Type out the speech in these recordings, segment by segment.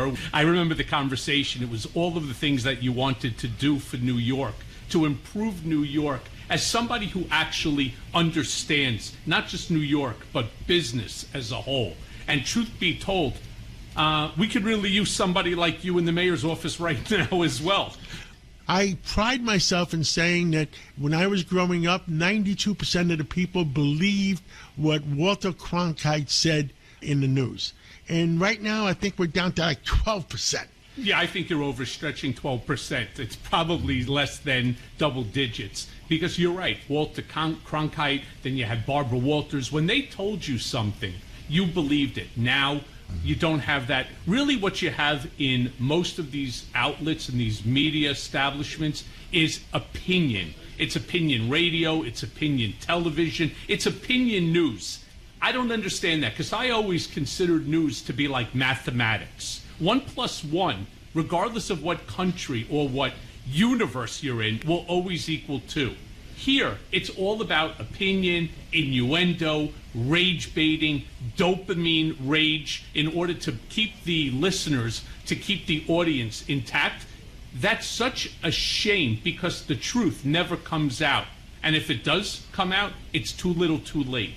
were. I remember the conversation. It was all of the things that you wanted to do for New York, to improve New York. As somebody who actually understands not just New York, but business as a whole. And truth be told, we could really use somebody like you in the mayor's office right now as well. I pride myself in saying that when I was growing up, 92% of the people believed what Walter Cronkite said in the news. And right now, I think we're down to like 12%. Yeah, I think you're overstretching 12%. It's probably less than double digits. Because you're right, Walter Cronkite, then you had Barbara Walters. When they told you something, you believed it. Now, you don't have that. Really what you have in most of these outlets and these media establishments is opinion. It's opinion radio, it's opinion television, it's opinion news. I don't understand that because I always considered news to be like mathematics. 1 + 1, regardless of what country or what universe you're in, will always equal 2. Here, it's all about opinion, innuendo, rage baiting, dopamine rage in order to keep the listeners, to keep the audience intact. That's such a shame because the truth never comes out. And if it does come out, it's too little too late.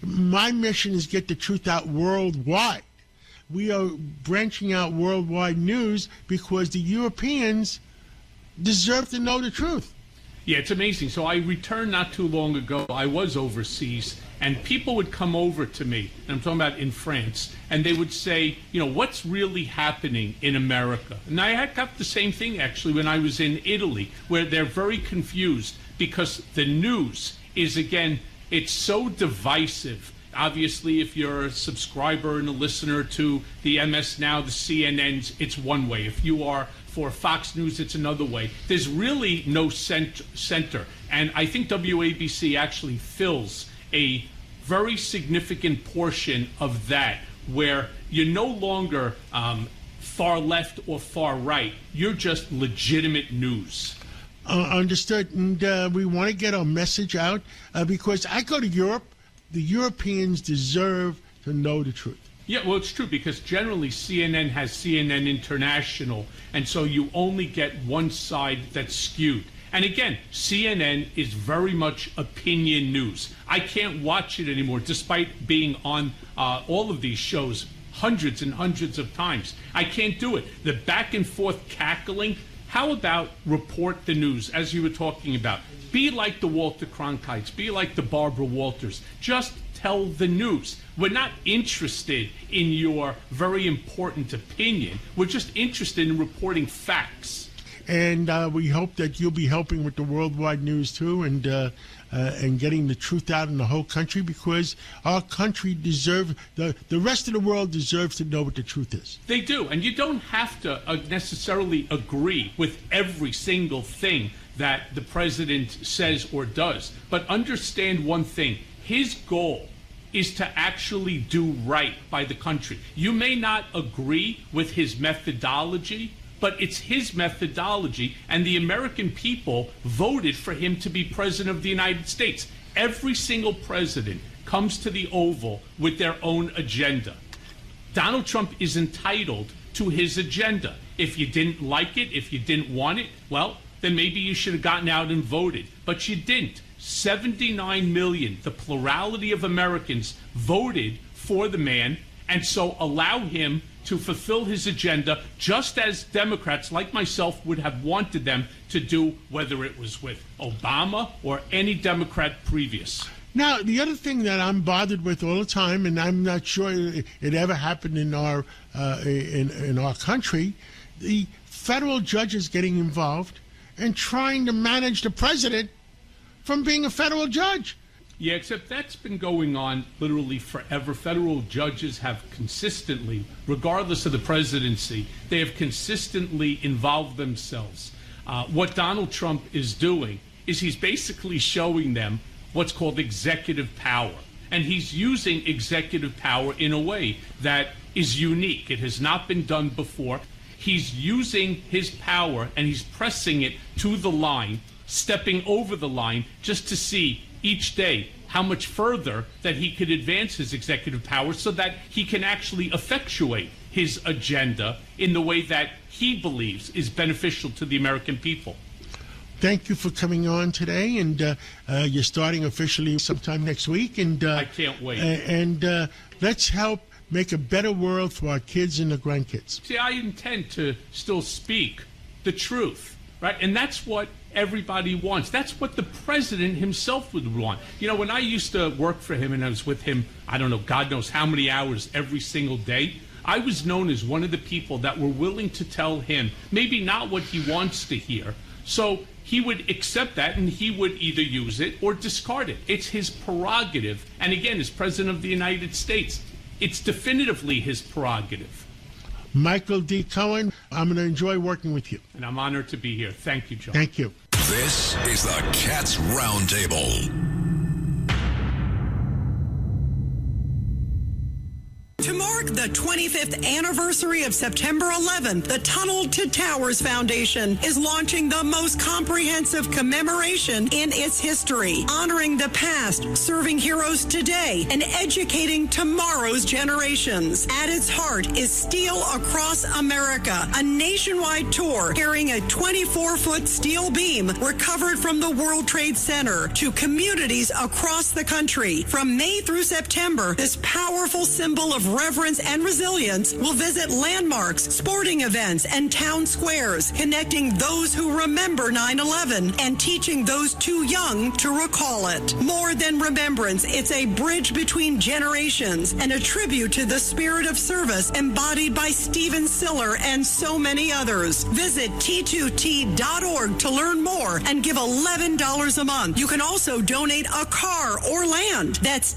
My mission is get the truth out worldwide. We are branching out worldwide news because the Europeans deserve to know the truth. Yeah, it's amazing. So I returned not too long ago. I was overseas, and people would come over to me, and I'm talking about in France, and they would say, you know, what's really happening in America? And I had got the same thing, actually, when I was in Italy, where they're very confused because the news is, again, it's so divisive. Obviously, if you're a subscriber and a listener to the MS Now, the CNNs, it's one way. If you are for Fox News, it's another way. There's really no center. And I think WABC actually fills a very significant portion of that, where you're no longer far left or far right. You're just legitimate news. Understood. And we want to get our message out because I go to Europe. The Europeans deserve to know the truth. Yeah, well, it's true because generally CNN has CNN International, and so you only get one side that's skewed. And again, CNN is very much opinion news. I can't watch it anymore, despite being on all of these shows hundreds and hundreds of times. I can't do it. The back and forth cackling. How about report the news, as you were talking about? Be like the Walter Cronkites. Be like the Barbara Walters. Just tell the news. We're not interested in your very important opinion. We're just interested in reporting facts. And we hope that you'll be helping with the worldwide news, too, and getting the truth out in the whole country, because our country deserves, the rest of the world deserves to know what the truth is. They do. And you don't have to necessarily agree with every single thing that the president says or does. But understand one thing. His goal is to actually do right by the country. You may not agree with his methodology, but it's his methodology, and the American people voted for him to be president of the United States. Every single president comes to the Oval with their own agenda. Donald Trump is entitled to his agenda. If you didn't like it, if you didn't want it, well, then maybe you should have gotten out and voted. But you didn't. 79 million, the plurality of Americans, voted for the man, and so allow him to fulfill his agenda just as Democrats like myself would have wanted them to do, whether it was with Obama or any Democrat previous. Now, the other thing that I'm bothered with all the time, and I'm not sure it ever happened in our country, the federal judges getting involved and trying to manage the president from being a federal judge. Yeah, except that's been going on literally forever. Federal judges have consistently, regardless of the presidency, they have consistently involved themselves. What Donald Trump is doing is he's basically showing them what's called executive power. And he's using executive power in a way that is unique. It has not been done before. He's using his power and he's pressing it to the line, stepping over the line just to see each day how much further that he could advance his executive power so that he can actually effectuate his agenda in the way that he believes is beneficial to the American people. Thank you for coming on today, and you're starting officially sometime next week. And I can't wait. And let's help make a better world for our kids and the grandkids. See, I intend to still speak the truth, right? And that's what everybody wants. That's what the president himself would want. You know, when I used to work for him and I was with him, I don't know, God knows how many hours every single day, I was known as one of the people that were willing to tell him maybe not what he wants to hear. So he would accept that and he would either use it or discard it. It's his prerogative. And again, as President of the United States, it's definitively his prerogative. Michael D. Cohen, I'm going to enjoy working with you. And I'm honored to be here. Thank you, John. Thank you. This is the Cats Roundtable. To mark the 25th anniversary of September 11th, the Tunnel to Towers Foundation is launching the most comprehensive commemoration in its history, honoring the past, serving heroes today, and educating tomorrow's generations. At its heart is Steel Across America, a nationwide tour carrying a 24-foot steel beam recovered from the World Trade Center to communities across the country. From May through September, this powerful symbol of reverence and resilience will visit landmarks, sporting events, and town squares, connecting those who remember 9/11 and teaching those too young to recall it. More than remembrance, it's a bridge between generations and a tribute to the spirit of service embodied by Stephen Siller and so many others. Visit T2T.org to learn more and give $11 a month. You can also donate a car or land. That's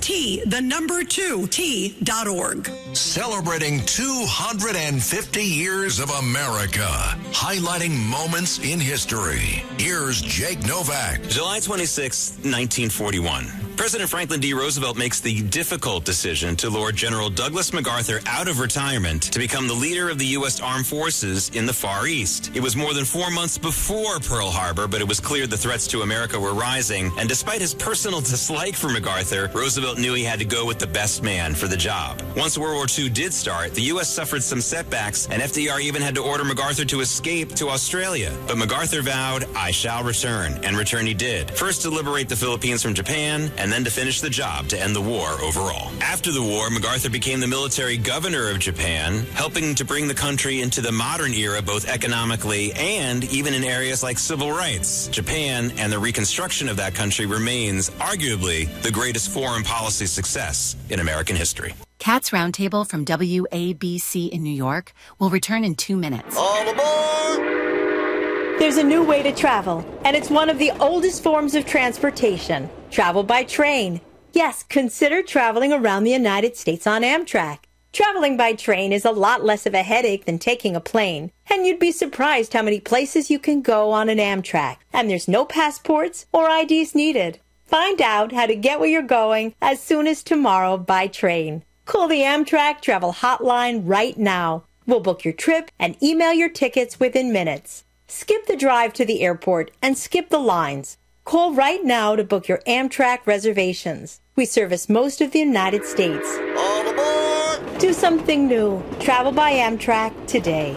T2T.org. Celebrating 250 years of America, highlighting moments in history. Here's Jake Novak. July 26, 1941. President Franklin D. Roosevelt makes the difficult decision to lure General Douglas MacArthur out of retirement to become the leader of the U.S. Armed Forces in the Far East. It was more than 4 months before Pearl Harbor, but it was clear the threats to America were rising, and despite his personal dislike for MacArthur, Roosevelt knew he had to go with the best man for the job. Once World War II did start, the U.S. suffered some setbacks, and FDR even had to order MacArthur to escape to Australia. But MacArthur vowed, "I shall return," and return he did. First to liberate the Philippines from Japan, and then to finish the job to end the war overall. After the war, MacArthur became the military governor of Japan, helping to bring the country into the modern era both economically and even in areas like civil rights. Japan and the reconstruction of that country remains arguably the greatest foreign policy success in American history. Cats Roundtable from WABC in New York will return in 2 minutes. All aboard! There's a new way to travel, and it's one of the oldest forms of transportation. Travel by train. Yes, consider traveling around the United States on Amtrak. Traveling by train is a lot less of a headache than taking a plane, and you'd be surprised how many places you can go on an Amtrak. And there's no passports or IDs needed. Find out how to get where you're going as soon as tomorrow by train. Call the Amtrak Travel Hotline right now. We'll book your trip and email your tickets within minutes. Skip the drive to the airport and skip the lines. Call right now to book your Amtrak reservations. We service most of the United States. All aboard! Do something new. Travel by Amtrak today.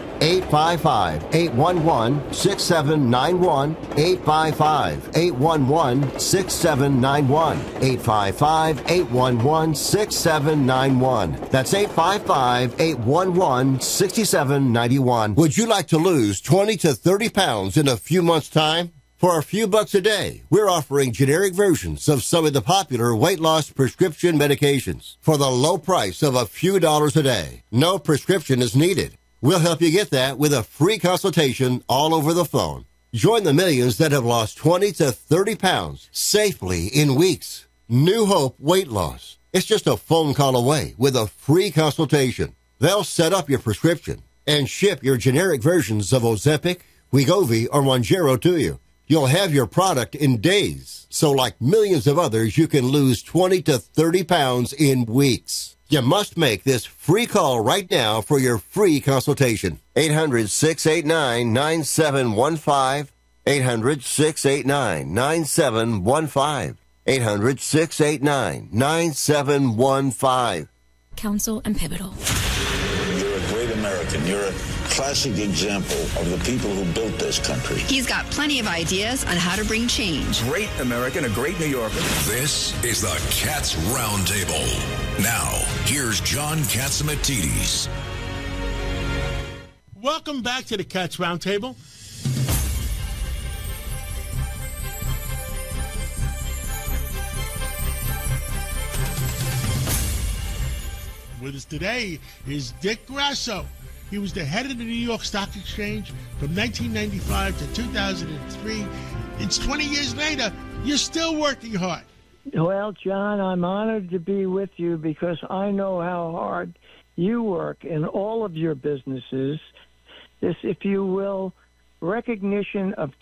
855-811-6791. 855-811-6791. 855-811-6791. That's 855-811-6791. Would you like to lose 20 to 30 pounds in a few months' time? For a few bucks a day, we're offering generic versions of some of the popular weight loss prescription medications for the low price of a few dollars a day. No prescription is needed. We'll help you get that with a free consultation all over the phone. Join the millions that have lost 20 to 30 pounds safely in weeks. New Hope Weight Loss. It's just a phone call away with a free consultation. They'll set up your prescription and ship your generic versions of Ozempic, Wegovy, or Mounjaro to you. You'll have your product in days. So like millions of others, you can lose 20 to 30 pounds in weeks. You must make this free call right now for your free consultation. 800-689-9715. 800-689-9715. 800-689-9715. Counsel and Pivotal. You're a great American. You're a classic example of the people who built this country. He's got plenty of ideas on how to bring change. Great American, a great New Yorker. This is the Cats Roundtable. Now, here's John Catsimatidis. Welcome back to the Cats Roundtable. With us today is Dick Grasso. He was the head of the New York Stock Exchange from 1995 to 2003. It's 20 years later. You're still working hard. Well, John, I'm honored to be with you because I know how hard you work in all of your businesses. This, if you will, recognition of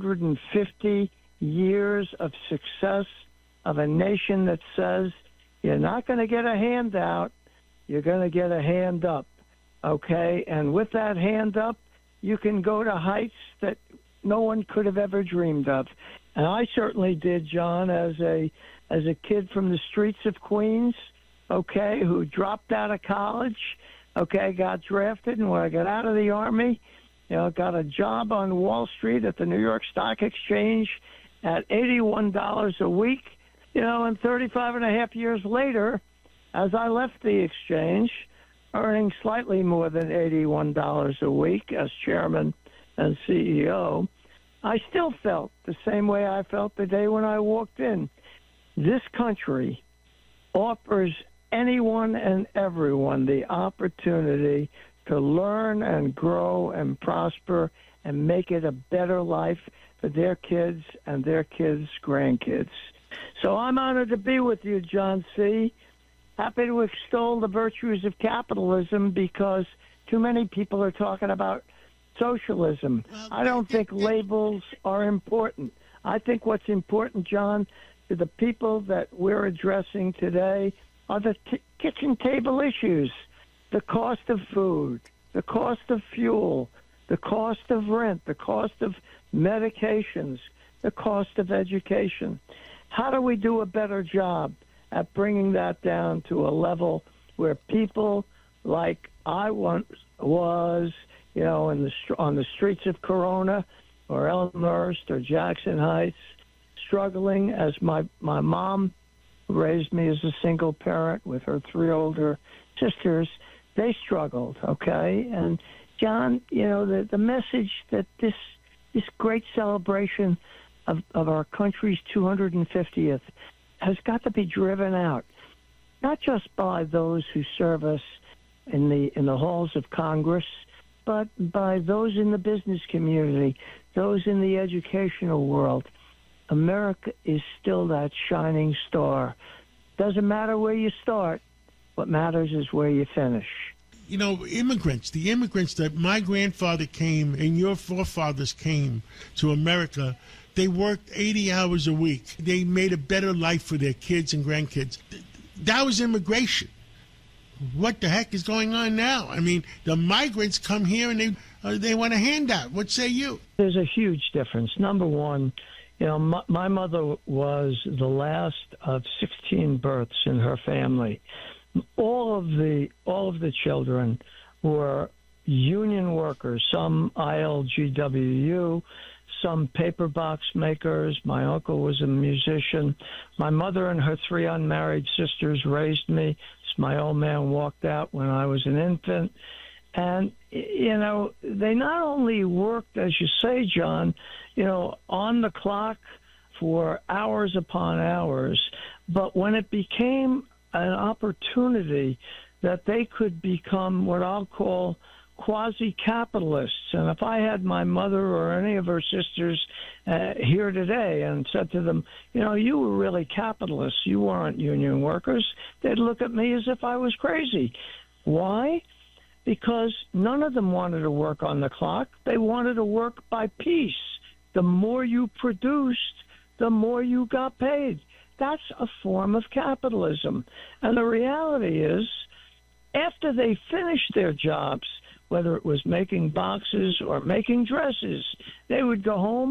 250 years of success of a nation that says you're not going to get a handout. You're going to get a hand up, okay? And with that hand up, you can go to heights that no one could have ever dreamed of. And I certainly did, John, as a kid from the streets of Queens, okay, who dropped out of college, okay, got drafted, and when I got out of the Army, got a job on Wall Street at the New York Stock Exchange at $81 a week, and 35 and a half years later, as I left the exchange, earning slightly more than $81 a week as chairman and CEO, I still felt the same way I felt the day when I walked in. This country offers anyone and everyone the opportunity to learn and grow and prosper and make it a better life for their kids and their kids' grandkids. So I'm honored to be with you, John C. Happy to extol the virtues of capitalism because too many people are talking about socialism. I don't think labels are important. I think what's important, John, to the people that we're addressing today are the kitchen table issues, the cost of food, the cost of fuel, the cost of rent, the cost of medications, the cost of education. How do we do a better job at bringing that down to a level where people like I once was, on the streets of Corona or Elmhurst or Jackson Heights, struggling as my mom raised me as a single parent with her three older sisters, they struggled, okay? And, John, the message that this great celebration of our country's 250th has got to be driven out, not just by those who serve us in the halls of Congress, but by those in the business community, those in the educational world. America is still that shining star. Doesn't matter where you start. What matters is where you finish. The immigrants that my grandfather came and your forefathers came to America, they worked 80 hours a week. They made a better life for their kids and grandkids. That was immigration. What the heck is going on now? I mean, the migrants come here and they want a handout. What say you? There's a huge difference. Number one, my mother was the last of 16 births in her family. All of the children were union workers, some ILGWU, some paper box makers. My uncle was a musician. My mother and her three unmarried sisters raised me. My old man walked out when I was an infant. And, they not only worked, as you say, John, on the clock for hours upon hours, but when it became an opportunity that they could become what I'll call quasi-capitalists. And if I had my mother or any of her sisters here today and said to them, you were really capitalists, you weren't union workers, they'd look at me as if I was crazy. Why? Because none of them wanted to work on the clock. They wanted to work by piece. The more you produced, the more you got paid. That's a form of capitalism. And the reality is, after they finished their jobs, whether it was making boxes or making dresses, they would go home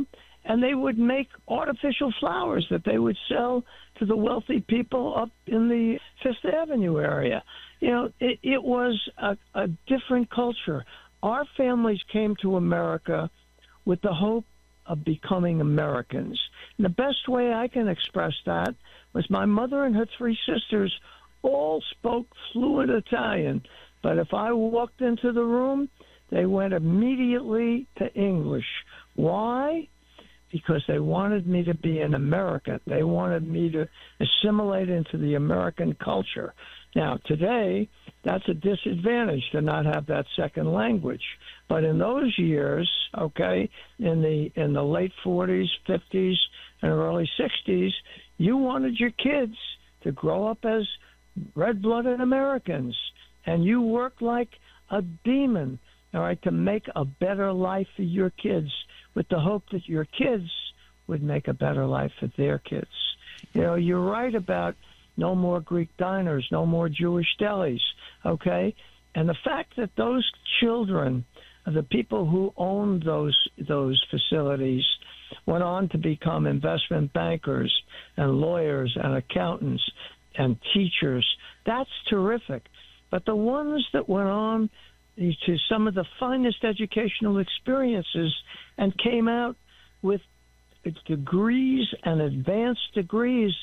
and they would make artificial flowers that they would sell to the wealthy people up in the Fifth Avenue area. It was a different culture. Our families came to America with the hope of becoming Americans. And the best way I can express that was my mother and her three sisters all spoke fluent Italian. But if I walked into the room, they went immediately to English. Why? Because they wanted me to be an American. They wanted me to assimilate into the American culture. Now, today, that's a disadvantage to not have that second language. But in those years, okay, in the late 40s, 50s, and early 60s, you wanted your kids to grow up as red-blooded Americans. And you worked like a demon, all right, to make a better life for your kids with the hope that your kids would make a better life for their kids. You're right about no more Greek diners, no more Jewish delis, okay? And the fact that those children, the people who owned those facilities, went on to become investment bankers and lawyers and accountants and teachers, that's terrific. But the ones that went on to some of the finest educational experiences and came out with degrees and advanced degrees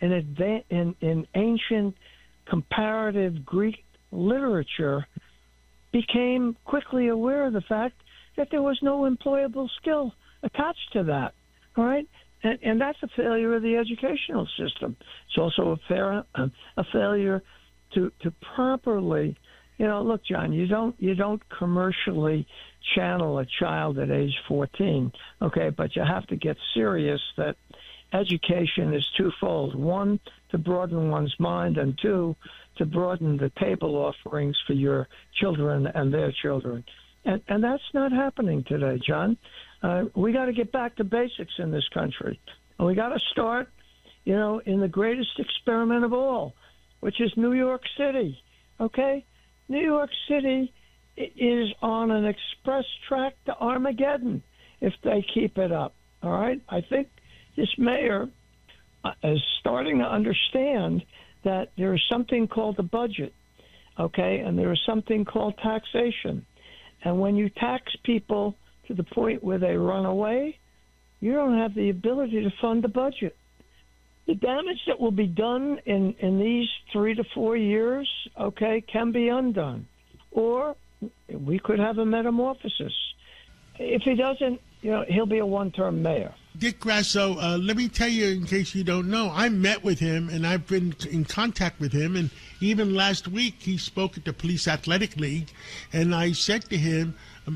in ancient comparative Greek literature became quickly aware of the fact that there was no employable skill attached to that, all right? And that's a failure of the educational system. It's also a failure to properly, look, John, you don't commercially channel a child at age 14, okay? But you have to get serious that education is twofold. One, to broaden one's mind, and two, to broaden the table offerings for your children and their children. And that's not happening today, John. We got to get back to basics in this country. And we got to start, in the greatest experiment of all, which is New York City, okay? New York City is on an express track to Armageddon if they keep it up, all right? I think this mayor is starting to understand that there is something called the budget, okay, and there is something called taxation. And when you tax people to the point where they run away, you don't have the ability to fund the budget. The damage that will be done in these 3 to 4 years, okay, can be undone. Or we could have a metamorphosis. If he doesn't, he'll be a one-term mayor. Dick Grasso, let me tell you, in case you don't know, I met with him, and I've been in contact with him, and even last week he spoke at the Police Athletic League, and I said to him,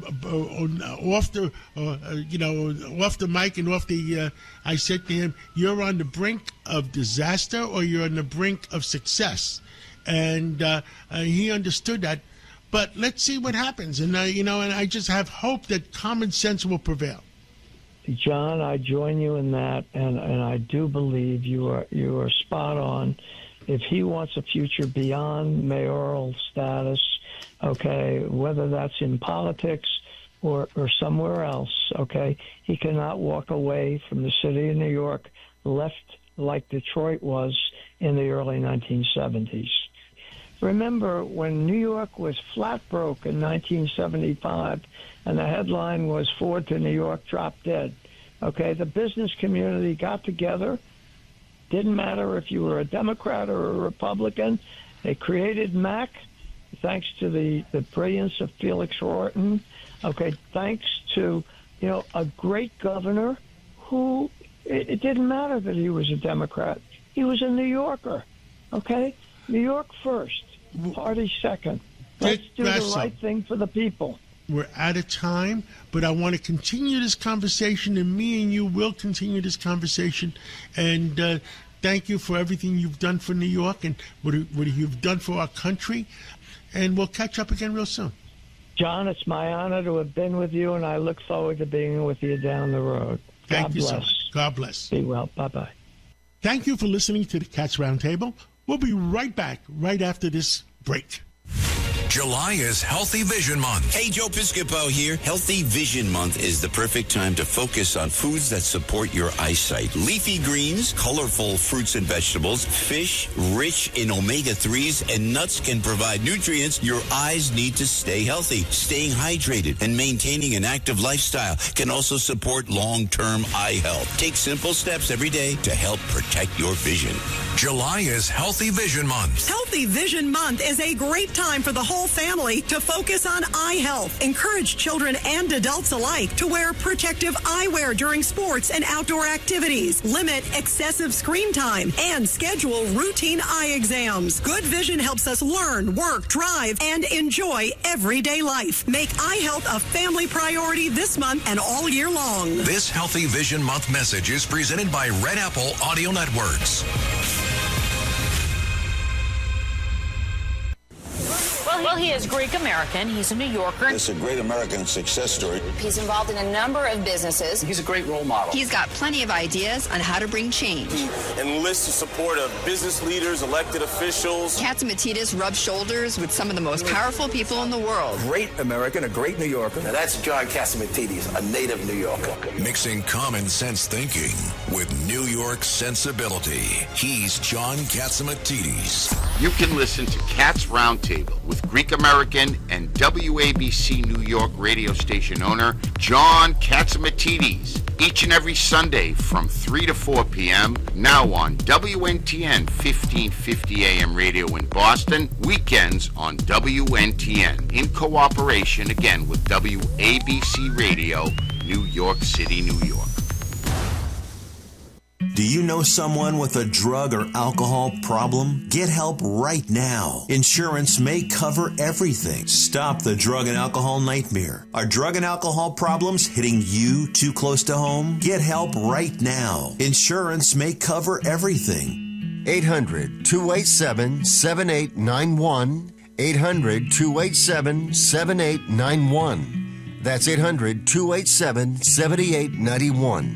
off the mic and off the, I said to him, you're on the brink of disaster or you're on the brink of success. And he understood that. But let's see what happens. And, and I just have hope that common sense will prevail. John, I join you in that, and I do believe you are spot on. If he wants a future beyond mayoral status, okay, whether that's in politics or somewhere else, okay, he cannot walk away from the city of New York left like Detroit was in the early 1970s. Remember when New York was flat broke in 1975 and the headline was Ford to New York dropped dead. Okay, the business community got together. Didn't matter if you were a Democrat or a Republican. They created MAC, thanks to the brilliance of Felix Horton. Okay, thanks to, a great governor who, it didn't matter that he was a Democrat. He was a New Yorker. Okay, New York first, party second. Let's do the right thing for the people. We're out of time, but I want to continue this conversation, and me and you will continue this conversation. And thank you for everything you've done for New York and what you've done for our country. And we'll catch up again real soon. John, it's my honor to have been with you, and I look forward to being with you down the road. Thank you so much. God bless. Be well. Bye-bye. Thank you for listening to the Cats Roundtable. We'll be right back right after this break. July is Healthy Vision Month. Hey, Joe Piscopo here. Healthy Vision Month is the perfect time to focus on foods that support your eyesight. Leafy greens, colorful fruits and vegetables, fish rich in omega-3s, and nuts can provide nutrients your eyes need to stay healthy. Staying hydrated and maintaining an active lifestyle can also support long-term eye health. Take simple steps every day to help protect your vision. July is Healthy Vision Month. Healthy Vision Month is a great time for the whole family to focus on eye health. Encourage children and adults alike to wear protective eyewear during sports and outdoor activities. Limit excessive screen time and schedule routine eye exams. Good vision helps us learn, work, drive, and enjoy everyday life. Make eye health a family priority this month and all year long. This Healthy Vision Month message is presented by Red Apple Audio Networks. Well, he is Greek American. He's a New Yorker. It's a great American success story. He's involved in a number of businesses. He's a great role model. He's got plenty of ideas on how to bring change. He enlists the support of business leaders, elected officials. Catsimatidis rubs shoulders with some of the most powerful people in the world. Great American, a great New Yorker. Now that's John Catsimatidis, a native New Yorker. Mixing common sense thinking with New York sensibility. He's John Catsimatidis. You can listen to Cats Roundtable with Greek American and WABC New York radio station owner John Catsimatidis each and every Sunday from 3 to 4 p.m. now on WNTN 1550 AM radio in Boston, weekends on WNTN in cooperation again with WABC Radio, New York City, New York. Do you know someone with a drug or alcohol problem? Get help right now. Insurance may cover everything. Stop the drug and alcohol nightmare. Are drug and alcohol problems hitting you too close to home? Get help right now. Insurance may cover everything. 800-287-7891. 800-287-7891. That's 800-287-7891.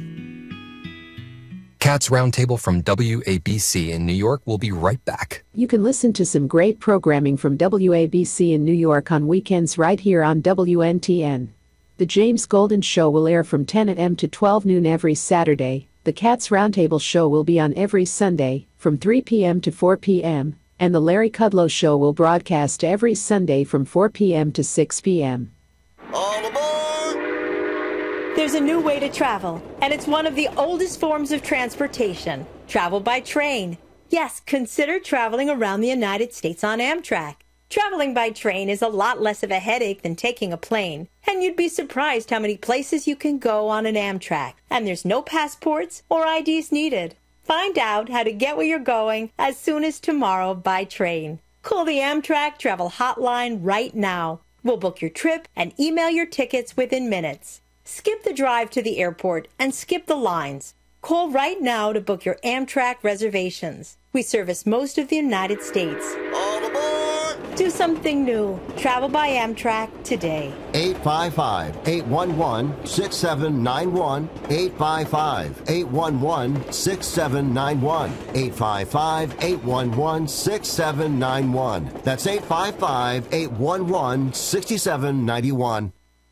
Cats Roundtable from WABC in New York will be right back. You can listen to some great programming from WABC in New York on weekends right here on WNTN. The James Golden Show will air from 10 a.m. to 12 noon every Saturday. The Cats Roundtable Show will be on every Sunday from 3 p.m. to 4 p.m. And the Larry Kudlow Show will broadcast every Sunday from 4 p.m. to 6 p.m. All aboard! There's a new way to travel, and it's one of the oldest forms of transportation. Travel by train. Yes, consider traveling around the United States on Amtrak. Traveling by train is a lot less of a headache than taking a plane, and you'd be surprised how many places you can go on an Amtrak, and there's no passports or IDs needed. Find out how to get where you're going as soon as tomorrow by train. Call the Amtrak Travel Hotline right now. We'll book your trip and email your tickets within minutes. Skip the drive to the airport and skip the lines. Call right now to book your Amtrak reservations. We service most of the United States. All aboard! Do something new. Travel by Amtrak today. 855-811-6791. 855-811-6791. 855-811-6791. That's 855-811-6791.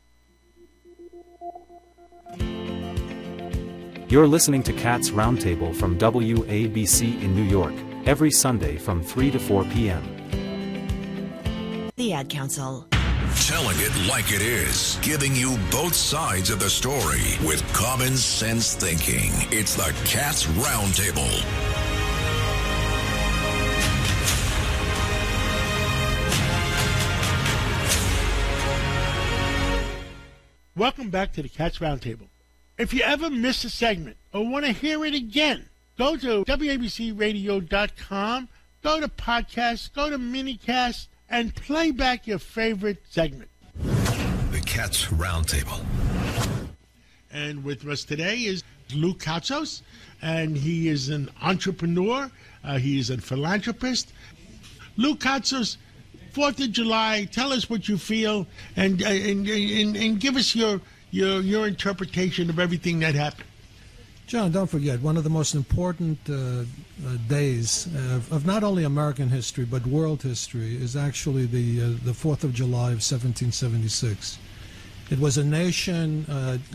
You're listening to Cats Roundtable from WABC in New York, every Sunday from 3 to 4 p.m. The Ad Council. Telling it like it is, giving you both sides of the story with common sense thinking. It's the Cats Roundtable. Welcome back to the Cats Roundtable. If you ever miss a segment or want to hear it again, go to WABCRadio.com, go to podcasts, go to minicast, and play back your favorite segment. The Cats Roundtable. And with us today is Lou Katzos, and he is an entrepreneur. He is a philanthropist. Lou Katzos, 4th of July, tell us what you feel and give us your interpretation of everything that happened. John, don't forget, one of the most important days of not only American history but world history is actually the 4th of July of 1776. It was a nation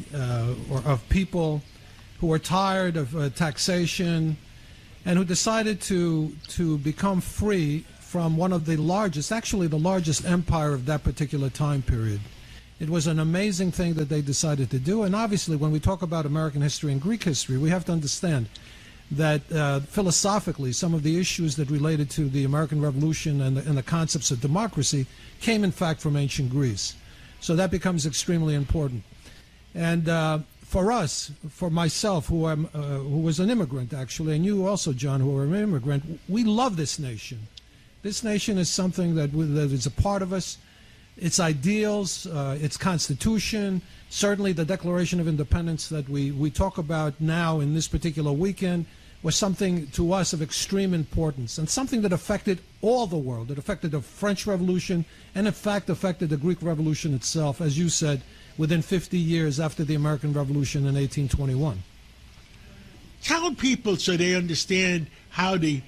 of people who were tired of taxation and who decided to become free from one of the largest, actually the largest empire of that particular time period. It was an amazing thing that they decided to do. And obviously, when we talk about American history and Greek history, we have to understand that philosophically, some of the issues that related to the American Revolution and the concepts of democracy came, in fact, from ancient Greece. So that becomes extremely important. And for us, for myself, who was an immigrant, actually, and you also, John, who are an immigrant, we love this nation. This nation is something that is a part of us. Its ideals, its constitution, certainly the Declaration of Independence that we talk about now in this particular weekend was something to us of extreme importance and something that affected all the world. It affected the French Revolution and, in fact, affected the Greek Revolution itself, as you said, within 50 years after the American Revolution in 1821. Tell people so they understand how the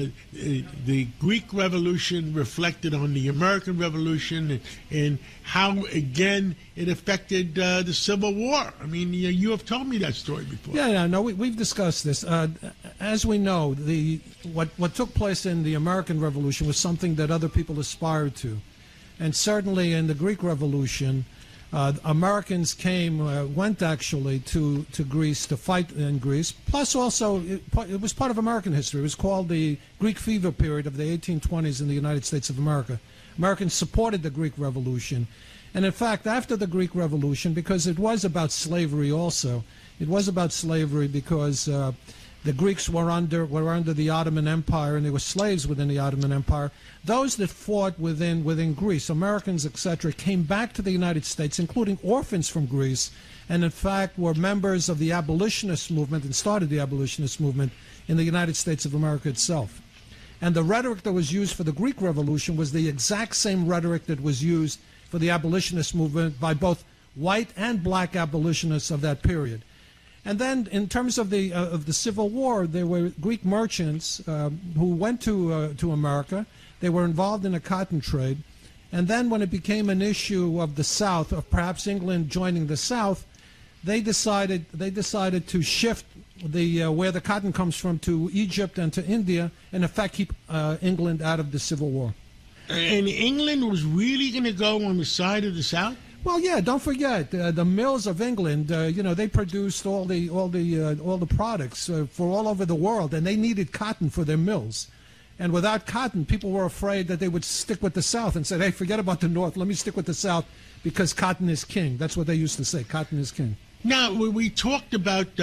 Greek Revolution reflected on the American Revolution and how, again, it affected the Civil War. I mean, you have told me that story before. No, we've discussed this. As we know, what took place in the American Revolution was something that other people aspired to. And certainly in the Greek Revolution, Americans went actually to Greece to fight in Greece. Plus, also, it was part of American history. It was called the Greek Fever period of the 1820s in the United States of America. Americans supported the Greek Revolution. And in fact, after the Greek Revolution, because it was about slavery also, it was about slavery because the Greeks were under the Ottoman Empire, and they were slaves within the Ottoman Empire. Those that fought within Greece, Americans, etc., came back to the United States, including orphans from Greece, and in fact were members of the abolitionist movement and started the abolitionist movement in the United States of America itself. And the rhetoric that was used for the Greek Revolution was the exact same rhetoric that was used for the abolitionist movement by both white and black abolitionists of that period. And then, in terms of the Civil War, there were Greek merchants who went to America. They were involved in a cotton trade, and then, when it became an issue of the South, of perhaps England joining the South, they decided to shift where the cotton comes from to Egypt and to India, and in fact keep England out of the Civil War. And England was really going to go on the side of the South? Well, yeah. Don't forget the mills of England. They produced all the products for all over the world, and they needed cotton for their mills. And without cotton, people were afraid that they would stick with the South and said, "Hey, forget about the North. Let me stick with the South because cotton is king." That's what they used to say. Cotton is king. Now, we talked about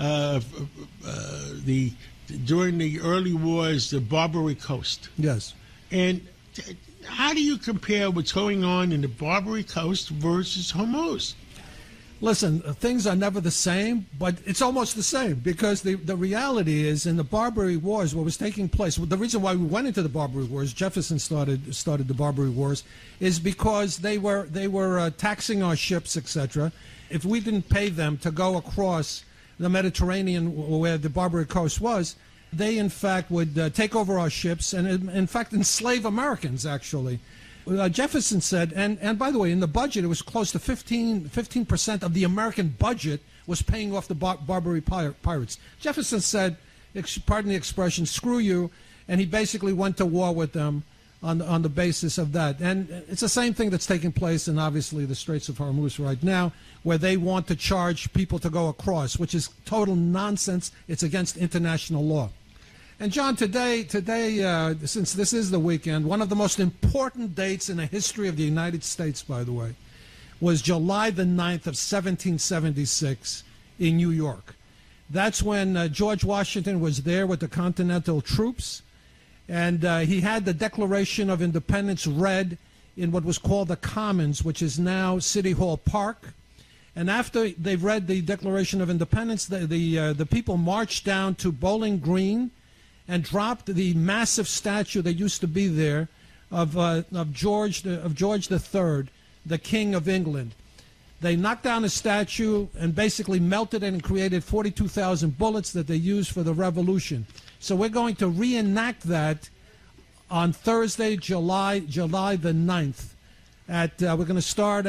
during the early wars, the Barbary Coast. Yes. And how do you compare what's going on in the Barbary Coast versus Hormuz? Listen, things are never the same, but it's almost the same because the reality is in the Barbary Wars, what was taking place, the reason why we went into the Barbary Wars, Jefferson started the Barbary Wars, is because they were taxing our ships, etc. If we didn't pay them to go across the Mediterranean where the Barbary Coast was, they, in fact, would take over our ships and, in fact, enslave Americans, actually. Jefferson said, and by the way, in the budget, it was close to 15% of the American budget was paying off the Barbary pirates. Jefferson said, pardon the expression, screw you, and he basically went to war with them on the basis of that. And it's the same thing that's taking place in, obviously, the Straits of Hormuz right now, where they want to charge people to go across, which is total nonsense. It's against international law. And John, today, since this is the weekend, one of the most important dates in the history of the United States, by the way, was July the 9th of 1776 in New York. That's when George Washington was there with the Continental troops, and he had the Declaration of Independence read in what was called the Commons, which is now City Hall Park. And after they read the Declaration of Independence, the people marched down to Bowling Green and dropped the massive statue that used to be there of George III, the King of England. They knocked down a statue and basically melted it and created 42,000 bullets that they used for the revolution. So we're going to reenact that on Thursday, July the 9th. We're going to start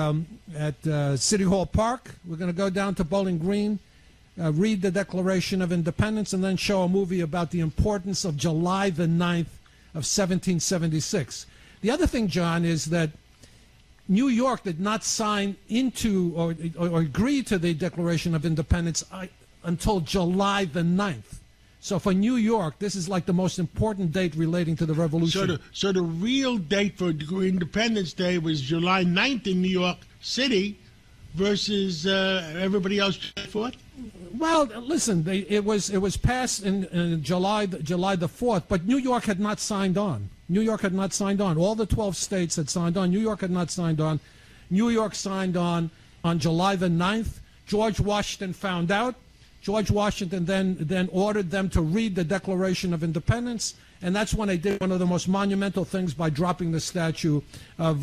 at City Hall Park. We're going to go down to Bowling Green, read the Declaration of Independence, and then show a movie about the importance of July the 9th of 1776. The other thing, John, is that New York did not sign into or agree to the Declaration of Independence until July the 9th. So for New York, this is like the most important date relating to the revolution. So the real date for Independence Day was July 9th in New York City versus everybody else July 4th? Well, listen, it was passed in July the 4th, but New York had not signed on. New York had not signed on. All the 12 states had signed on. New York had not signed on. New York signed on July the 9th. George Washington found out. George Washington then ordered them to read the Declaration of Independence, and that's when they did one of the most monumental things by dropping the statue of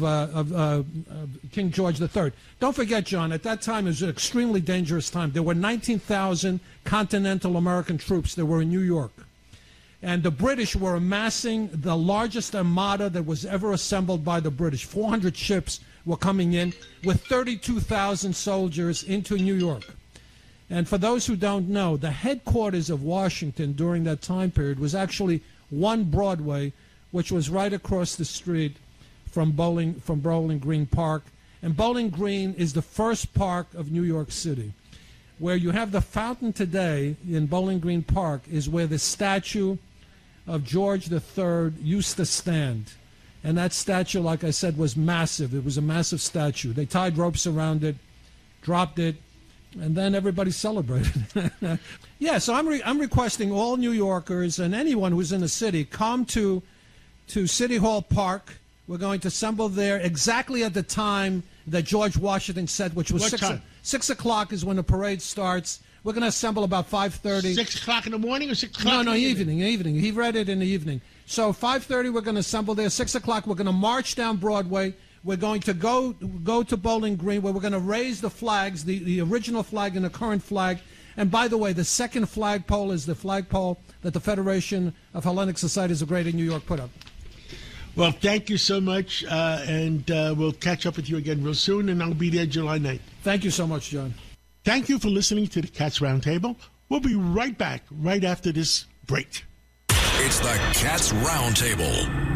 King George III. Don't forget, John, at that time it was an extremely dangerous time. There were 19,000 continental American troops that were in New York. And the British were amassing the largest armada that was ever assembled by the British. 400 ships were coming in with 32,000 soldiers into New York. And for those who don't know, the headquarters of Washington during that time period was actually 1 Broadway, which was right across the street from Bowling Green Park. And Bowling Green is the first park of New York City. Where you have the fountain today in Bowling Green Park is where the statue of George III used to stand. And that statue, like I said, was massive. It was a massive statue. They tied ropes around it, dropped it, and then everybody celebrated. Yeah, so I'm requesting all New Yorkers and anyone who's in the city come to City Hall Park. We're going to assemble there exactly at the time that George Washington said, which was 6 o'clock is when the parade starts. We're going to assemble about 5:30. 6 o'clock in the morning or 6 o'clock? No, evening. He read it in the evening. So 5:30, we're going to assemble there. 6 o'clock, we're going to march down Broadway. We're going to go to Bowling Green, where we're going to raise the flags, the original flag and the current flag. And by the way, the second flagpole is the flagpole that the Federation of Hellenic Societies of Greater New York put up. Well, thank you so much, and we'll catch up with you again real soon, and I'll be there July 9th. Thank you so much, John. Thank you for listening to the Cats Roundtable. We'll be right back right after this break. It's the Cats Roundtable.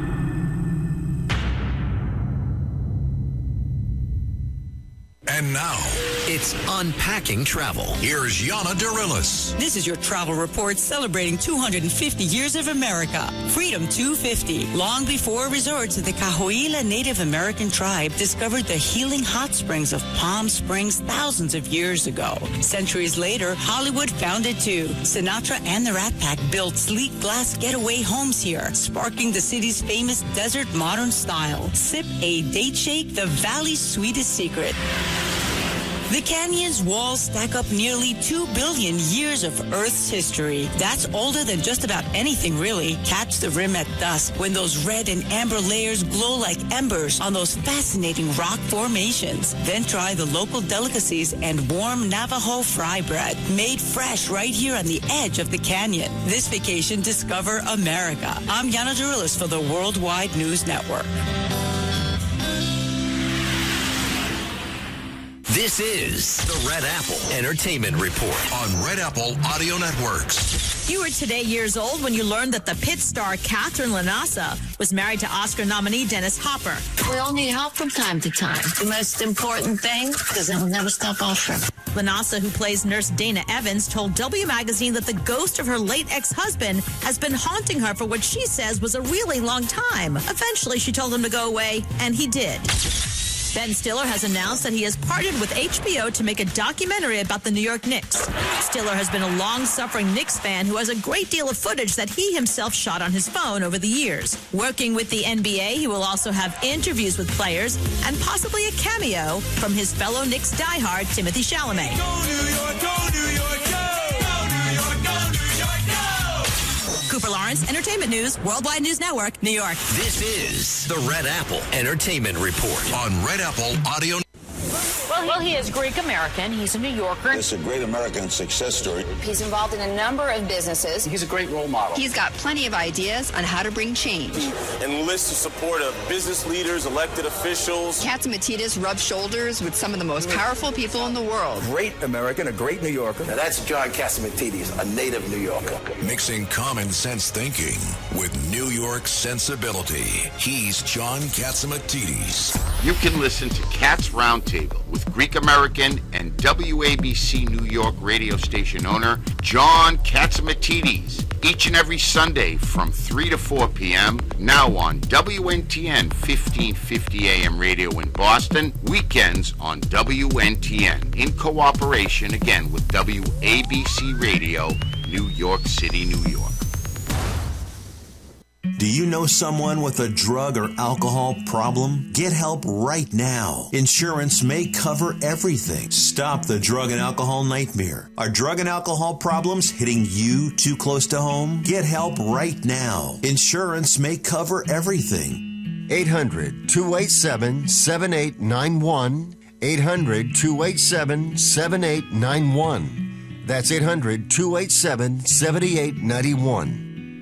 And now, it's Unpacking Travel. Here's Yana Dirilis. This is your travel report celebrating 250 years of America. Freedom 250. Long before resorts, the Cahuilla Native American tribe discovered the healing hot springs of Palm Springs thousands of years ago. Centuries later, Hollywood found it too. Sinatra and the Rat Pack built sleek glass getaway homes here, sparking the city's famous desert modern style. Sip a date shake, the valley's sweetest secret. The canyon's walls stack up nearly 2 billion years of Earth's history. That's older than just about anything, really. Catch the rim at dusk when those red and amber layers glow like embers on those fascinating rock formations. Then try the local delicacies and warm Navajo fry bread, made fresh right here on the edge of the canyon. This vacation, discover America. I'm Yana Dirilis for the Worldwide News Network. This is the Red Apple Entertainment Report on Red Apple Audio Networks. You were today years old when you learned that the Pit star Catherine Lanasa was married to Oscar nominee Dennis Hopper. We all need help from time to time. The most important thing, because it will never stop offering. Lanasa, who plays nurse Dana Evans, told W Magazine that the ghost of her late ex-husband has been haunting her for what she says was a really long time. Eventually, she told him to go away, and he did. Ben Stiller has announced that he has partnered with HBO to make a documentary about the New York Knicks. Stiller has been a long-suffering Knicks fan who has a great deal of footage that he himself shot on his phone over the years. Working with the NBA, he will also have interviews with players and possibly a cameo from his fellow Knicks diehard, Timothée Chalamet. Go New York, go New York, go! Go New York, go New York, go! Cooper Lawrence, Entertainment News, Worldwide News Network, New York. This is the Red Apple Entertainment Report on Red Apple Audio. Well, he is Greek American. He's a New Yorker. It's a great American success story. He's involved in a number of businesses. He's a great role model. He's got plenty of ideas on how to bring change. Enlist the support of business leaders, elected officials. Katzimatidis rubs shoulders with some of the most powerful people in the world. Great American, a great New Yorker. Now that's John Katzimatidis, a native New Yorker. Mixing common sense thinking with New York sensibility. He's John Katzimatidis. You can listen to Cats Roundtable with Greek American and WABC New York radio station owner John Katzimatidis each and every Sunday from 3 to 4 p.m. now on WNTN 1550 AM radio in Boston, weekends on WNTN in cooperation again with WABC Radio, New York City, New York. Do you know someone with a drug or alcohol problem? Get help right now. Insurance may cover everything. Stop the drug and alcohol nightmare. Are drug and alcohol problems hitting you too close to home? Get help right now. Insurance may cover everything. 800-287-7891. 800-287-7891. That's 800-287-7891.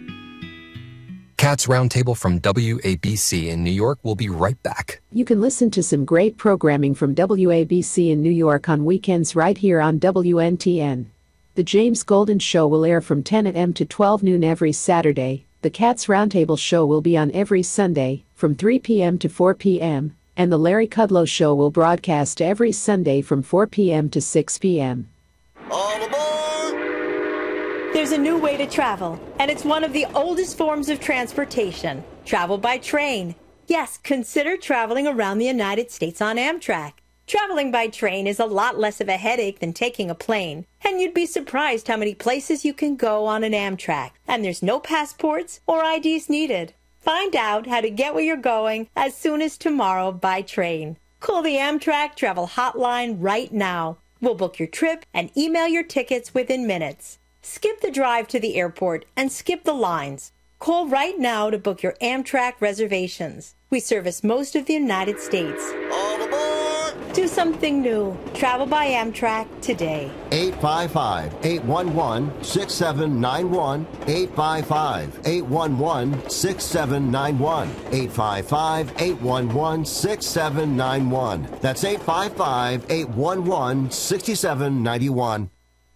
Cats Roundtable from WABC in New York will be right back. You can listen to some great programming from WABC in New York on weekends right here on WNTN. The James Golden Show will air from 10 a.m. to 12 noon every Saturday. The Cats Roundtable Show will be on every Sunday from 3 p.m. to 4 p.m. And the Larry Kudlow Show will broadcast every Sunday from 4 p.m. to 6 p.m. All aboard! There's a new way to travel, and it's one of the oldest forms of transportation. Travel by train. Yes, consider traveling around the United States on Amtrak. Traveling by train is a lot less of a headache than taking a plane, and you'd be surprised how many places you can go on an Amtrak, and there's no passports or IDs needed. Find out how to get where you're going as soon as tomorrow by train. Call the Amtrak Travel Hotline right now. We'll book your trip and email your tickets within minutes. Skip the drive to the airport and skip the lines. Call right now to book your Amtrak reservations. We service most of the United States. All aboard! Do something new. Travel by Amtrak today. 855-811-6791. 855-811-6791. 855-811-6791. That's 855-811-6791.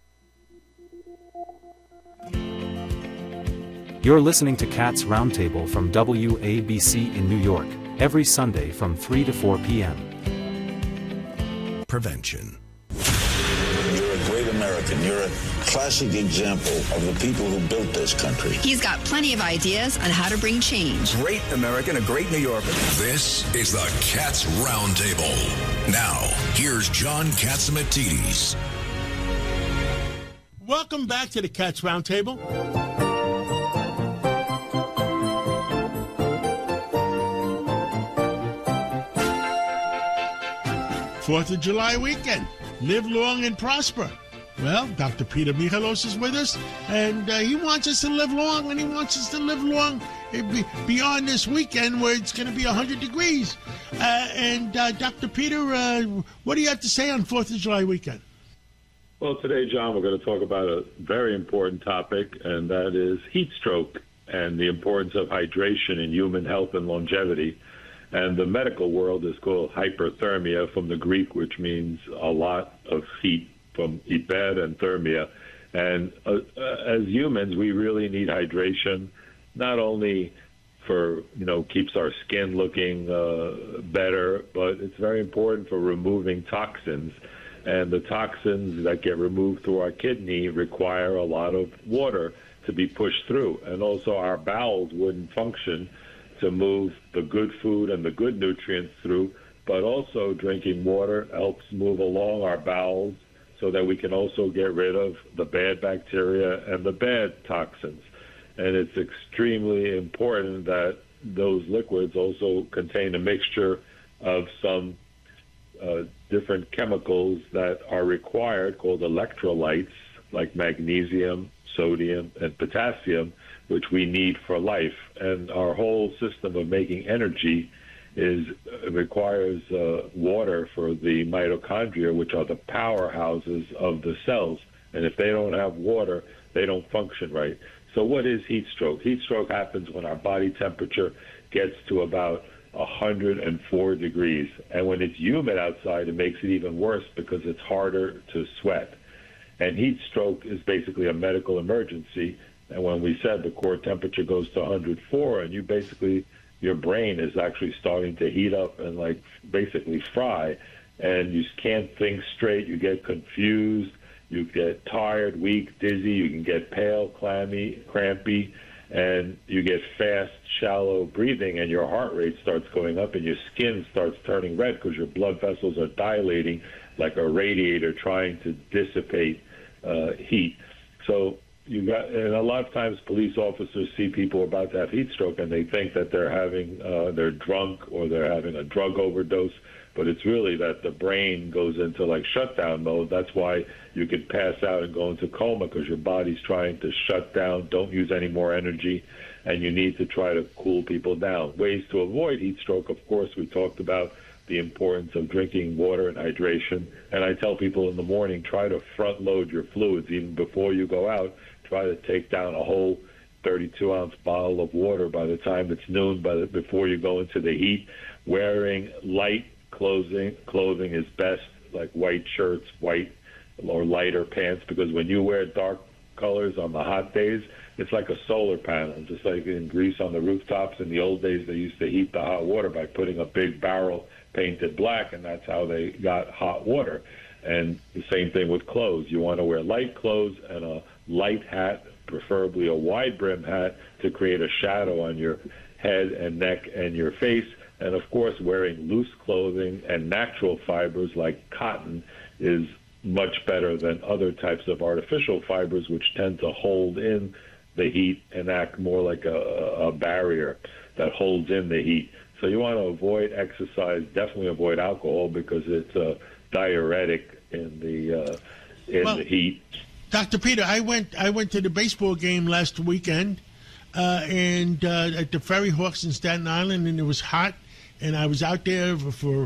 You're listening to Cats Roundtable from WABC in New York, every Sunday from 3 to 4 p.m. Prevention. You're a great American. You're a classic example of the people who built this country. He's got plenty of ideas on how to bring change. Great American, a great New Yorker. This is the Cats Roundtable. Now, here's John Katzimatidis. Welcome back to the Cats Roundtable. 4th of July weekend. Live long and prosper. Well, Dr. Peter Michalos is with us, and he wants us to live long, and he wants us to live long beyond this weekend where it's going to be 100 degrees. Dr. Peter, what do you have to say on 4th of July weekend? Well, today, John, we're going to talk about a very important topic, and that is heat stroke and the importance of hydration in human health and longevity. And the medical world is called hyperthermia from the Greek, which means a lot of heat, from hyper and thermia. And as humans, we really need hydration, not only for, keeps our skin looking better, but it's very important for removing toxins. And the toxins that get removed through our kidney require a lot of water to be pushed through. And also our bowels wouldn't function to move the good food and the good nutrients through, but also drinking water helps move along our bowels so that we can also get rid of the bad bacteria and the bad toxins. And it's extremely important that those liquids also contain a mixture of some different chemicals that are required, called electrolytes, like magnesium, sodium, and potassium, which we need for life. And our whole system of making energy requires water for the mitochondria, which are the powerhouses of the cells. And if they don't have water, they don't function right. So what is heat stroke? Heat stroke happens when our body temperature gets to about 104 degrees. And when it's humid outside, it makes it even worse because it's harder to sweat. And heat stroke is basically a medical emergency. And when we said the core temperature goes to 104, and your brain is actually starting to heat up and like basically fry, and you can't think straight, you get confused, you get tired, weak, dizzy, you can get pale, clammy, crampy, and you get fast, shallow breathing, and your heart rate starts going up, and your skin starts turning red because your blood vessels are dilating like a radiator trying to dissipate heat. So and a lot of times police officers see people about to have heat stroke, and they think that they're drunk or they're having a drug overdose, but it's really that the brain goes into like shutdown mode. That's why you could pass out and go into coma, because your body's trying to shut down, don't use any more energy, and you need to try to cool people down. Ways to avoid heat stroke, of course, we talked about the importance of drinking water and hydration. And I tell people in the morning, try to front load your fluids even before you go out. Try to take down a whole 32-ounce bottle of water by the time it's noon, before you go into the heat. Wearing light clothing is best, like white shirts, white or lighter pants, because when you wear dark colors on the hot days, it's like a solar panel, just like in Greece on the rooftops. In the old days, they used to heat the hot water by putting a big barrel painted black, and that's how they got hot water. And the same thing with clothes. You want to wear light clothes and a light hat, preferably a wide brim hat, to create a shadow on your head and neck and your face. And of course, wearing loose clothing and natural fibers like cotton is much better than other types of artificial fibers, which tend to hold in the heat and act more like a barrier that holds in the heat. So you want to avoid exercise, definitely avoid alcohol, because it's a diuretic in the heat. Dr. Peter, I went to the baseball game last weekend, and at the Ferry Hawks in Staten Island, and it was hot, and I was out there for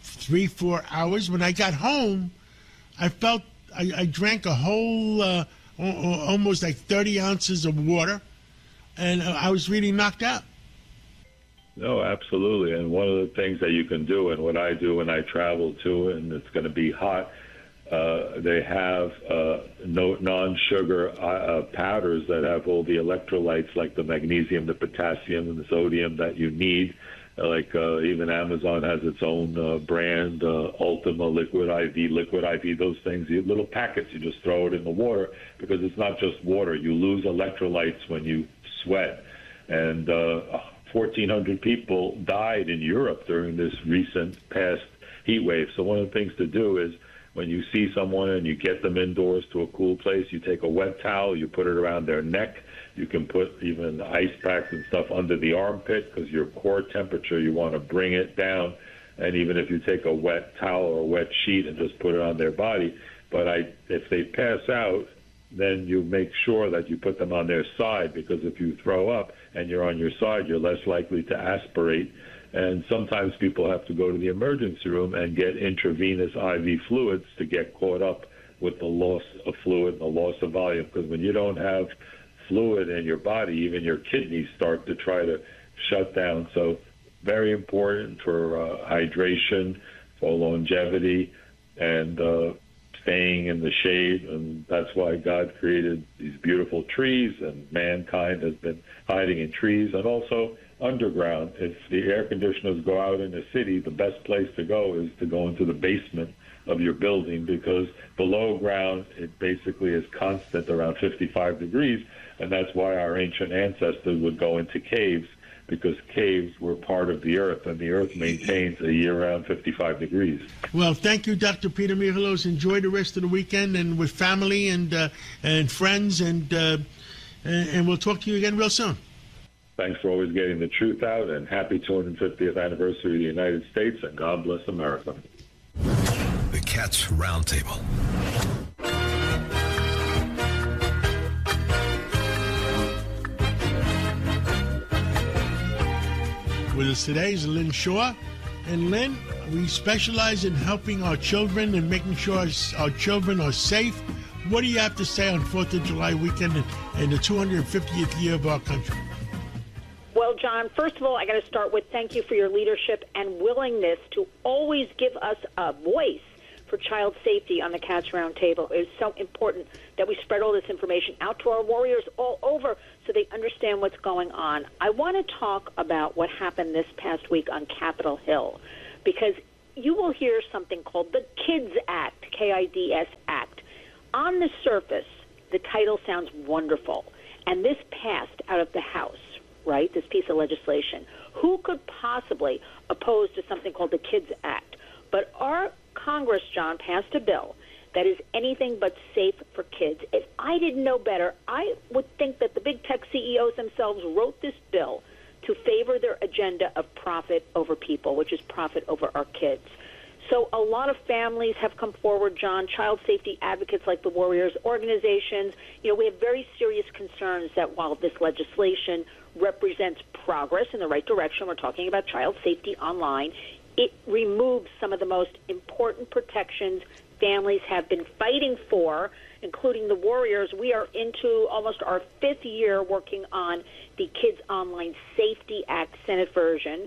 3-4 hours. When I got home, I felt I drank a whole almost like 30 ounces of water, and I was really knocked out. No, absolutely. And one of the things that you can do, and what I do when I travel too, and it's going to be hot, they have non-sugar powders that have all the electrolytes, like the magnesium, the potassium, and the sodium that you need. Like even Amazon has its own brand, Ultima Liquid IV, those things, little packets, you just throw it in the water, because it's not just water. You lose electrolytes when you sweat. And 1,400 people died in Europe during this recent past heat wave. So one of the things to do is, when you see someone and you get them indoors to a cool place, you take a wet towel, you put it around their neck. You can put even ice packs and stuff under the armpit, because your core temperature, you want to bring it down. And even if you take a wet towel or a wet sheet and just put it on their body. But if they pass out, then you make sure that you put them on their side, because if you throw up and you're on your side, you're less likely to aspirate. And sometimes people have to go to the emergency room and get intravenous IV fluids to get caught up with the loss of fluid and the loss of volume. Because when you don't have fluid in your body, even your kidneys start to try to shut down. So very important for hydration, for longevity, and staying in the shade. And that's why God created these beautiful trees, and mankind has been hiding in trees. And also underground, if the air conditioners go out in the city, the best place to go is to go into the basement of your building, because below ground it basically is constant around 55 degrees, and that's why our ancient ancestors would go into caves, because caves were part of the earth, and the earth maintains a year-round 55 degrees. Well, thank you, Dr. Peter Michalos. Enjoy the rest of the weekend and with family and friends, and we'll talk to you again real soon. Thanks for always getting the truth out, and happy 250th anniversary of the United States, and God bless America. The Cats Roundtable. With us today is Lynn Shaw. And Lynn, we specialize in helping our children and making sure our children are safe. What do you have to say on 4th of July weekend and the 250th year of our country? Well, John, first of all, I got to start with thank you for your leadership and willingness to always give us a voice for child safety on the Cats Roundtable. It is so important that we spread all this information out to our warriors all over so they understand what's going on. I want to talk about what happened this past week on Capitol Hill, because you will hear something called the KIDS Act, K-I-D-S Act. On the surface, the title sounds wonderful, and this passed out of the House, right, this piece of legislation. Who could possibly oppose to something called the KIDS Act? But our Congress, John, passed a bill that is anything but safe for kids. If I didn't know better, I would think that the big tech CEOs themselves wrote this bill to favor their agenda of profit over people, which is profit over our kids. So a lot of families have come forward, John, child safety advocates like the Warriors organizations. You know, we have very serious concerns that while this legislation represents progress in the right direction, we're talking about child safety online, it removes some of the most important protections families have been fighting for, including the Warriors. We are into almost our 5th year working on the Kids Online Safety Act, Senate version,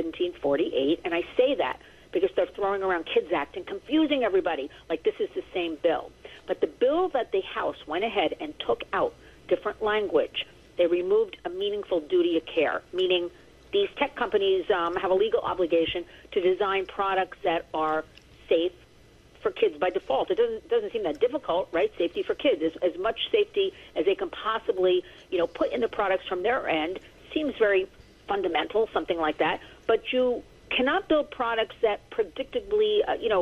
1748, and I say that because they're throwing around KIDS Act and confusing everybody like this is the same bill. But the bill that the House went ahead and took out different language, they removed a meaningful duty of care, meaning these tech companies have a legal obligation to design products that are safe for kids by default. It doesn't seem that difficult, right? Safety for kids. As much safety as they can possibly, put in the products from their end seems very fundamental, something like that. But you cannot build products that predictably,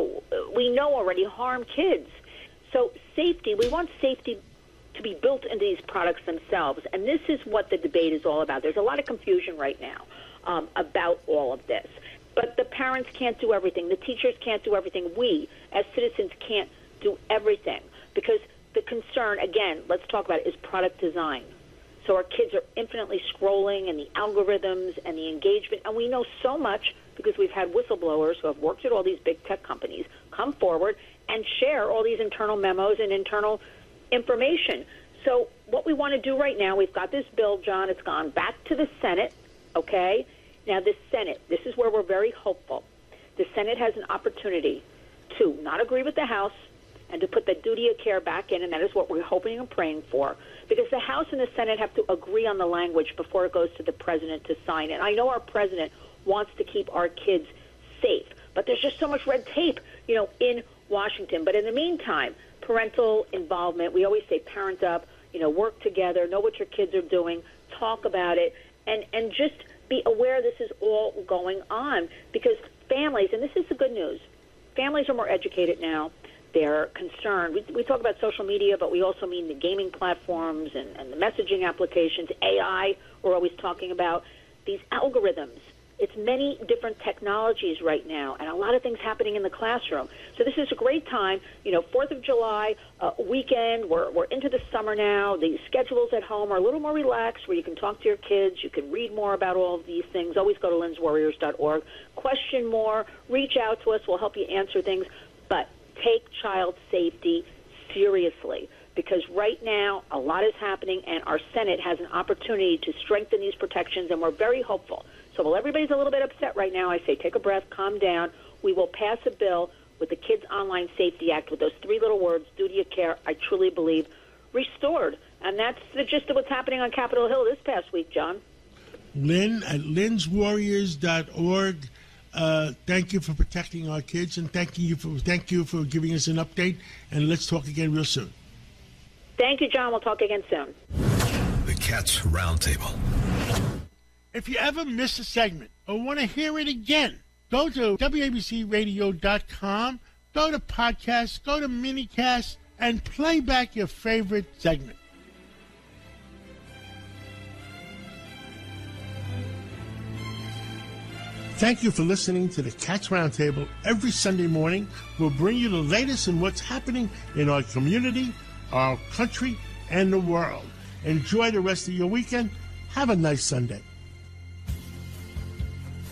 we know already harm kids. So safety, we want safety to be built into these products themselves. And this is what the debate is all about. There's a lot of confusion right now about all of this. But the parents can't do everything. The teachers can't do everything. We, as citizens, can't do everything. Because the concern, again, let's talk about it, is product design. So our kids are infinitely scrolling, and the algorithms and the engagement. And we know so much because we've had whistleblowers who have worked at all these big tech companies come forward and share all these internal memos and internal information. So what we want to do right now, we've got this bill, John. It's gone back to the Senate, okay? Now, the Senate, this is where we're very hopeful. The Senate has an opportunity to not agree with the House and to put the duty of care back in, and that is what we're hoping and praying for, because the House and the Senate have to agree on the language before it goes to the president to sign. And I know our president wants to keep our kids safe, but there's just so much red tape, in Washington. But in the meantime, parental involvement, we always say parent up, work together, know what your kids are doing, talk about it, and just be aware this is all going on, because families, and this is the good news, families are more educated now. They're concerned. We talk about social media, but we also mean the gaming platforms and the messaging applications, AI, we're always talking about, these algorithms. It's many different technologies right now, and a lot of things happening in the classroom. So this is a great time. 4th of July weekend, we're into the summer now. The schedules at home are a little more relaxed, where you can talk to your kids. You can read more about all of these things. Always go to linswarriors.org. Question more. Reach out to us. We'll help you answer things. But take child safety seriously, because right now a lot is happening, and our Senate has an opportunity to strengthen these protections, and we're very hopeful. So while everybody's a little bit upset right now, I say take a breath, calm down. We will pass a bill with the Kids Online Safety Act with those 3 little words, duty of care, I truly believe, restored. And that's the gist of what's happening on Capitol Hill this past week, John. Lynn at linswarriors.org. Thank you for protecting our kids, and thank you for giving us an update, and let's talk again real soon. Thank you, John. We'll talk again soon. The Cats Roundtable. If you ever miss a segment or want to hear it again, go to WABCRadio.com, go to podcasts, go to minicast, and play back your favorite segment. Thank you for listening to the Cats Roundtable. Every Sunday morning, we'll bring you the latest in what's happening in our community, our country, and the world. Enjoy the rest of your weekend. Have a nice Sunday.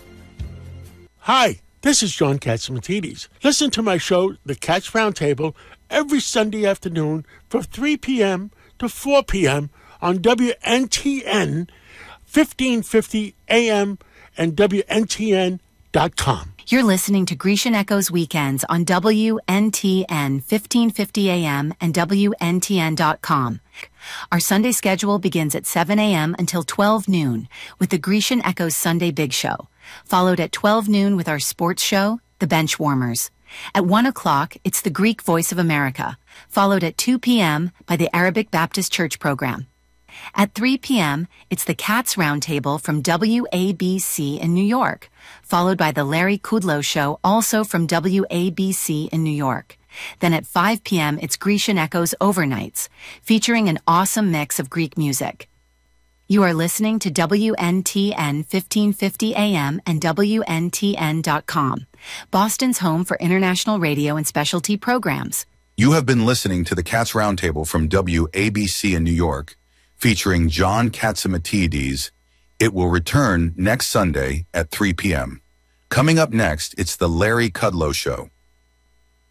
Hi, this is John Catsimatidis. Listen to my show, The Cats Roundtable, every Sunday afternoon from 3 p.m. to 4 p.m. on WNTN, 1550 AM, and WNTN.com. You're listening to Grecian Echoes Weekends on WNTN 1550 AM and WNTN.com. Our Sunday schedule begins at 7 a.m. until 12 noon with the Grecian Echoes Sunday Big Show, followed at 12 noon with our sports show, The Bench Warmers. At 1 o'clock, it's the Greek Voice of America, followed at 2 p.m. by the Arabic Baptist Church program. At 3 p.m., it's the Cats Roundtable from WABC in New York, followed by the Larry Kudlow Show, also from WABC in New York. Then at 5 p.m., it's Grecian Echoes Overnights, featuring an awesome mix of Greek music. You are listening to WNTN 1550 AM and WNTN.com, Boston's home for international radio and specialty programs. You have been listening to the Cats Roundtable from WABC in New York, featuring John Catsimatidis. It will return next Sunday at 3 p.m. Coming up next, it's the Larry Kudlow Show.